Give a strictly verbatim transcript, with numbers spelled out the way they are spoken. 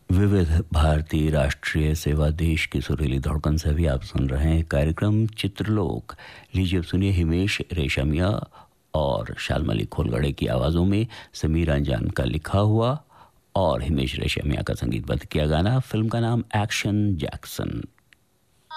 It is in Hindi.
विविध भारती राष्ट्रीय सेवा देश की सुरीली धड़कन से भी आप सुन रहे हैं कार्यक्रम चित्रलोक। लीजिए अब सुनिए हिमेश रेशमिया और शालमली खोलगड़े की आवाज़ों में समीर अंजान का लिखा हुआ और हिमेश रेशमिया का संगीतबद्ध किया गाना। फिल्म का नाम एक्शन जैक्सन।